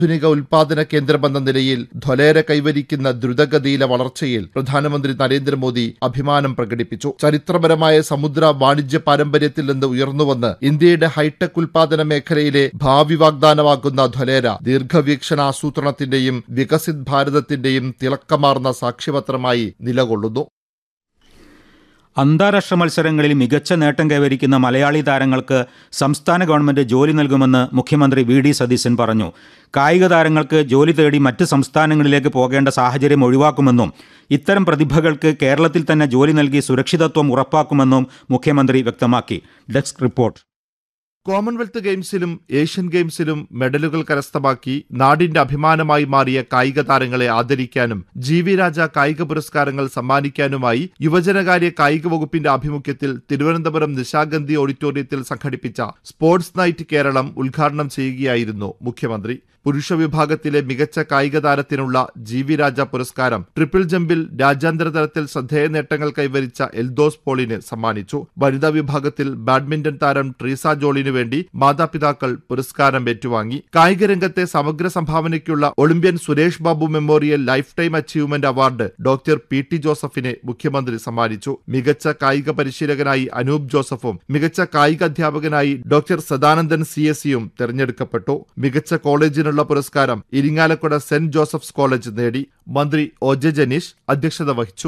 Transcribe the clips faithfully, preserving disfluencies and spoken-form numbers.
ആധുനിക ഉൽപാദന കേന്ദ്രമെന്ന നിലയിൽ ധൊലേര കൈവരിക്കുന്ന ദ്രുതഗതിയിലെ വളർച്ചയിൽ പ്രധാനമന്ത്രി നരേന്ദ്രമോദി അഭിമാനം പ്രകടിപ്പിച്ചു. ചരിത്രപരമായ സമുദ്ര വാണിജ്യ പാരമ്പര്യത്തിൽ നിന്ന് ഉയർന്നുവന്ന് ഇന്ത്യയുടെ ഹൈടെക് ഉൽപാദന മേഖലയിലെ ഭാവി വാഗ്ദാനമാകുന്ന ധൊലേര ദീർഘവീക്ഷണാസൂത്രണത്തിന്റെയും വികസിത് ഭാരതത്തിന്റെയും തിളക്കമാർന്ന സാക്ഷ്യപത്രമായി നിലകൊള്ളുന്നു. അന്താരാഷ്ട്ര മത്സരങ്ങളിൽ മികച്ച നേട്ടം കൈവരിക്കുന്ന മലയാളി താരങ്ങൾക്ക് സംസ്ഥാന ഗവൺമെന്റ് ജോലി നൽകുമെന്ന് മുഖ്യമന്ത്രി വി ഡി സതീശൻ പറഞ്ഞു. കായിക താരങ്ങൾക്ക് ജോലി തേടി മറ്റ് സംസ്ഥാനങ്ങളിലേക്ക് പോകേണ്ട സാഹചര്യം ഒഴിവാക്കുമെന്നും ഇത്തരം പ്രതിഭകൾക്ക് കേരളത്തിൽ തന്നെ ജോലി നൽകി സുരക്ഷിതത്വം ഉറപ്പാക്കുമെന്നും മുഖ്യമന്ത്രി വ്യക്തമാക്കി. Desk report. കോമൺവെൽത്ത് ഗെയിംസിലും ഏഷ്യൻ ഗെയിംസിലും മെഡലുകൾ കരസ്ഥമാക്കി നാടിന്റെ അഭിമാനമായി മാറിയ കായിക താരങ്ങളെ ആദരിക്കാനും ജി വി രാജ കായിക പുരസ്കാരങ്ങൾ സമ്മാനിക്കാനുമായി യുവജനകാര്യ കായിക വകുപ്പിന്റെ ആഭിമുഖ്യത്തിൽ തിരുവനന്തപുരം നിശാഗന്ധി ഓഡിറ്റോറിയത്തിൽ സംഘടിപ്പിച്ച സ്പോർട്സ് നൈറ്റ് കേരളം ഉദ്ഘാടനം ചെയ്യുകയായിരുന്നു മുഖ്യമന്ത്രി. പുരുഷ വിഭാഗത്തിലെ മികച്ച കായിക താരത്തിനുള്ള ജി വി രാജ പുരസ്കാരം ട്രിപ്പിൾ ജമ്പിൽ രാജ്യാന്തര തലത്തിൽ ശ്രദ്ധേയ നേട്ടങ്ങൾ കൈവരിച്ച എൽദോസ് പോളിന് സമ്മാനിച്ചു. വനിതാ വിഭാഗത്തിൽ ബാഡ്മിന്റൺ താരം ട്രീസ ജോളിനു വേണ്ടി മാതാപിതാക്കൾ പുരസ്കാരം ഏറ്റുവാങ്ങി. കായിക രംഗത്തെ സമഗ്ര സംഭാവനയ്ക്കുള്ള Olympian Suresh Babu memorial life time achievement award doctor P T ജോസഫിനെ മുഖ്യമന്ത്രി സമ്മാനിച്ചു. മികച്ച കായിക പരിശീലകനായി അനൂപ് ജോസഫും മികച്ച കായിക അധ്യാപകനായി ഡോക്ടർ സദാനന്ദൻ സി എസ് സിയും തെരഞ്ഞെടുക്കപ്പെട്ടു. മികച്ച കോളേജിന് ുള്ള പുരസ്കാരം ഇരിങ്ങാലക്കുട സെന്റ് ജോസഫ്സ് കോളേജ് നേടി. മന്ത്രി ഒ ജെ ജനീഷ് അധ്യക്ഷത വഹിച്ചു.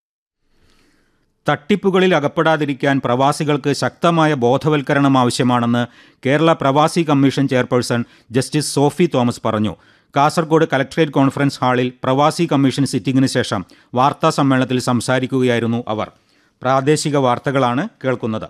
തട്ടിപ്പുകളിൽ അകപ്പെടാതിരിക്കാൻ പ്രവാസികൾക്ക് ശക്തമായ ബോധവൽക്കരണം ആവശ്യമാണെന്ന് കേരള പ്രവാസി commission chairperson justice Sophy Thomas പറഞ്ഞു. കാസർഗോഡ് കലക്ട്രേറ്റ് കോൺഫറൻസ് ഹാളിൽ പ്രവാസി കമ്മീഷൻ സിറ്റിംഗിന് ശേഷം വാർത്താ സമ്മേളനത്തിൽ സംസാരിക്കുകയായിരുന്നു അവർ. പ്രാദേശിക വാർത്തകളാണ് കേൾക്കുന്നത്.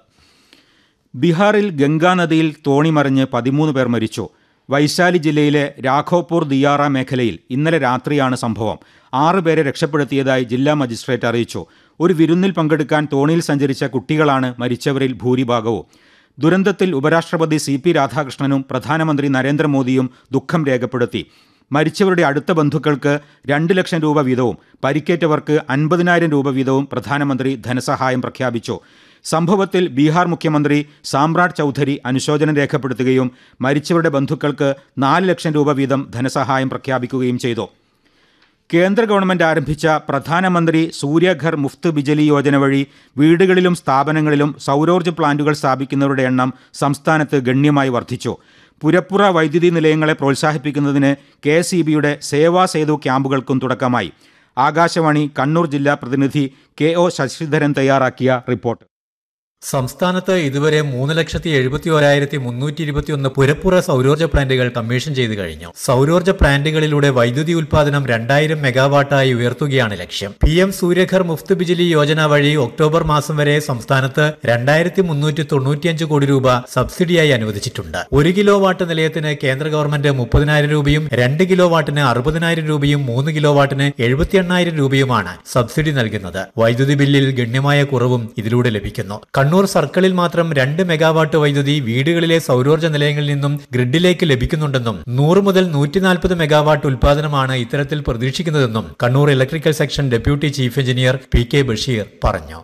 ബീഹാറിൽ ഗംഗാനദിയിൽ തോണിമറിഞ്ഞ് പതിമൂന്ന് പേർ മരിച്ചു. വൈശാലി ജില്ലയിലെ രാഘോപൂർ ദിയാറ മേഖലയിൽ ഇന്നലെ രാത്രിയാണ് സംഭവം. ആറ് പേരെ രക്ഷപ്പെടുത്തിയതായി ജില്ലാ മജിസ്ട്രേറ്റ് അറിയിച്ചു. ഒരു വിരുന്നിൽ പങ്കെടുക്കാൻ തോണിയിൽ സഞ്ചരിച്ച കുട്ടികളാണ് മരിച്ചവരിൽ ഭൂരിഭാഗവും. ദുരന്തത്തിൽ ഉപരാഷ്ട്രപതി സി പി രാധാകൃഷ്ണനും പ്രധാനമന്ത്രി നരേന്ദ്രമോദിയും ദുഃഖം രേഖപ്പെടുത്തി. മരിച്ചവരുടെ അടുത്ത ബന്ധുക്കൾക്ക് രണ്ട് ലക്ഷം രൂപ വീതവും പരിക്കേറ്റവർക്ക് അൻപതിനായിരം രൂപ വീതവും പ്രധാനമന്ത്രി ധനസഹായം പ്രഖ്യാപിച്ചു. സംഭവത്തിൽ ബീഹാർ മുഖ്യമന്ത്രി സാമ്രാട്ട് ചൗധരി അനുശോചനം രേഖപ്പെടുത്തുകയും മരിച്ചവരുടെ ബന്ധുക്കൾക്ക് നാല് ലക്ഷം രൂപ വീതം ധനസഹായം പ്രഖ്യാപിക്കുകയും ചെയ്തു. കേന്ദ്ര ഗവൺമെൻറ് ആരംഭിച്ച പ്രധാനമന്ത്രി സൂര്യഘർ മുഫ്ത് ബിജലി യോജന വഴി വീടുകളിലും സ്ഥാപനങ്ങളിലും സൗരോർജ്ജ പ്ലാന്റുകൾ സ്ഥാപിക്കുന്നവരുടെ എണ്ണം സംസ്ഥാനത്ത് ഗണ്യമായി വർദ്ധിച്ചു. പുരപ്പുറ വൈദ്യുതി നിലയങ്ങളെ പ്രോത്സാഹിപ്പിക്കുന്നതിന് കെ എസ് ഇ ബിയുടെ സേവാ സേതു ക്യാമ്പുകൾക്കും തുടക്കമായി. ആകാശവാണി കണ്ണൂർ ജില്ലാ പ്രതിനിധി കെ ഒ ശശിധരൻ തയ്യാറാക്കിയ റിപ്പോർട്ട്. സംസ്ഥാനത്ത് ഇതുവരെ മൂന്ന് ലക്ഷത്തി എഴുപത്തി ഒരായിരത്തി മുന്നൂറ്റി ഇരുപത്തിയൊന്ന് പുരപ്പുറ സൗരോർജ്ജ പ്ലാന്റുകൾ കമ്മീഷൻ ചെയ്തു കഴിഞ്ഞു. സൗരോർജ്ജ പ്ലാന്റുകളിലൂടെ വൈദ്യുതി ഉൽപാദനം രണ്ടായിരം മെഗാവാട്ടായി ഉയർത്തുകയാണ് ലക്ഷ്യം. പി എം സൂര്യഘർ മുഫ്ത് ബിജിലി യോജന വഴി ഒക്ടോബർ മാസം വരെ സംസ്ഥാനത്ത് രണ്ടായിരത്തി മുന്നൂറ്റി തൊണ്ണൂറ്റിയഞ്ച് കോടി രൂപ സബ്സിഡിയായി അനുവദിച്ചിട്ടുണ്ട്. ഒരു കിലോ വാട്ട് നിലയത്തിന് കേന്ദ്ര ഗവൺമെന്റ് മുപ്പതിനായിരം രൂപയും രണ്ട് കിലോ വാട്ടിന് അറുപതിനായിരം രൂപയും മൂന്ന് കിലോ വാട്ടിന് എഴുപത്തി എണ്ണായിരം രൂപയുമാണ് സബ്സിഡി നൽകുന്നത്. വൈദ്യുതി ബില്ലിൽ ഗണ്യമായ കുറവും ഇതിലൂടെ ലഭിക്കുന്നു. കണ്ണൂർ സർക്കിളിൽ മാത്രം രണ്ട് മെഗാവാട്ട് വൈദ്യുതി വീടുകളിലെ സൗരോർജ്ജ നിലയങ്ങളിൽ നിന്നും ഗ്രിഡിലേക്ക് ലഭിക്കുന്നുണ്ടെന്നും നൂറ് മുതൽ നൂറ്റി നാൽപ്പത് മെഗാവാട്ട് ഉൽപാദനമാണ് ഇത്തരത്തിൽ പ്രതീക്ഷിക്കുന്നതെന്നും Kannur electrical section deputy chief engineer P K Basheer പറഞ്ഞു.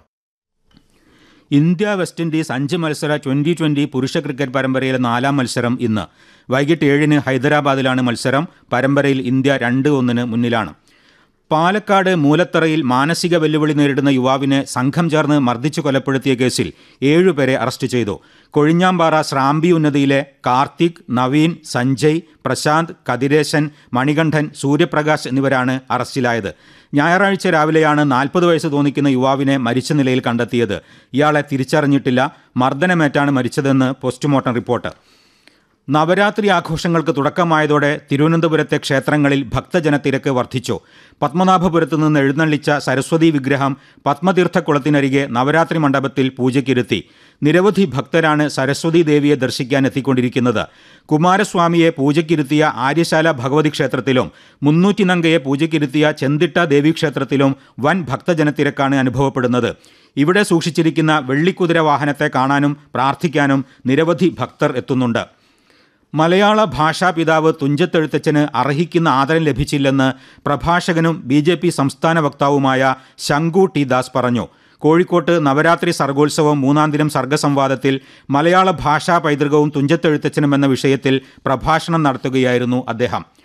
ഇന്ത്യ വെസ്റ്റ് ഇൻഡീസ് അഞ്ച് മത്സര ട്വന്റി ട്വന്റി പുരുഷ ക്രിക്കറ്റ് പരമ്പരയിലെ നാലാം മത്സരം ഇന്ന് വൈകിട്ട് ഏഴിന് ഹൈദരാബാദിലാണ് മത്സരം. പരമ്പരയിൽ ഇന്ത്യ രണ്ട് ഒന്നിന് മുന്നിലാണ്. പാലക്കാട് മൂലത്തറയിൽ മാനസിക വെല്ലുവിളി നേരിടുന്ന യുവാവിനെ സംഘം ചേർന്ന് മർദ്ദിച്ചു കൊലപ്പെടുത്തിയ കേസിൽ ഏഴുപേരെ അറസ്റ്റ് ചെയ്തു. കൊഴിഞ്ഞാമ്പാറ ശ്രാമ്പി ഉന്നതിയിലെ കാർത്തിക്, നവീൻ, സഞ്ജയ്, പ്രശാന്ത്, കതിരേശൻ, മണികണ്ഠൻ, സൂര്യപ്രകാശ് എന്നിവരാണ് അറസ്റ്റിലായത്. ഞായറാഴ്ച രാവിലെയാണ് നാൽപ്പത് വയസ്സ് തോന്നിക്കുന്ന യുവാവിനെ മരിച്ച നിലയിൽ കണ്ടെത്തിയത്. ഇയാളെ തിരിച്ചറിഞ്ഞിട്ടില്ല. മർദ്ദനമേറ്റാണ് മരിച്ചതെന്ന് പോസ്റ്റ്മോർട്ടം റിപ്പോർട്ട്. നവരാത്രി ആഘോഷങ്ങൾക്ക് തുടക്കമായതോടെ തിരുവനന്തപുരത്തെ ക്ഷേത്രങ്ങളിൽ ഭക്തജനത്തിരക്ക് വർദ്ധിച്ചു. പത്മനാഭപുരത്തു നിന്ന് എഴുന്നള്ളിച്ച സരസ്വതി വിഗ്രഹം പത്മതീർത്ഥക്കുളത്തിനരികെ നവരാത്രി മണ്ഡപത്തിൽ പൂജയ്ക്കിരുത്തി. നിരവധി ഭക്തരാണ് സരസ്വതി ദേവിയെ ദർശിക്കാൻ എത്തിക്കൊണ്ടിരിക്കുന്നത്. കുമാരസ്വാമിയെ പൂജയ്ക്കിരുത്തിയ ആര്യശാല ഭഗവതി ക്ഷേത്രത്തിലും മുന്നൂറ്റി നങ്കയെ പൂജയ്ക്കിരുത്തിയ ചെന്തിട്ട ദേവീക്ഷേത്രത്തിലും വൻ ഭക്തജനത്തിരക്കാണ് അനുഭവപ്പെടുന്നത്. ഇവിടെ സൂക്ഷിച്ചിരിക്കുന്ന വെള്ളിക്കുതിര വാഹനത്തെ കാണാനും പ്രാർത്ഥിക്കാനും നിരവധി ഭക്തർ എത്തുന്നുണ്ട്. മലയാള ഭാഷാ പിതാവ് തുഞ്ചത്തെഴുത്തച്ഛന് അർഹിക്കുന്ന ആദരം ലഭിച്ചില്ലെന്ന് പ്രഭാഷകനും ബി ജെ പി സംസ്ഥാന വക്താവുമായ ശങ്കു ടി ദാസ് പറഞ്ഞു. കോഴിക്കോട്ട് നവരാത്രി സർഗോത്സവം മൂന്നാം ദിനം സർഗസംവാദത്തിൽ മലയാള ഭാഷാ പൈതൃകവും തുഞ്ചത്തെഴുത്തച്ഛനും എന്ന വിഷയത്തിൽ പ്രഭാഷണം നടത്തുകയായിരുന്നു അദ്ദേഹം.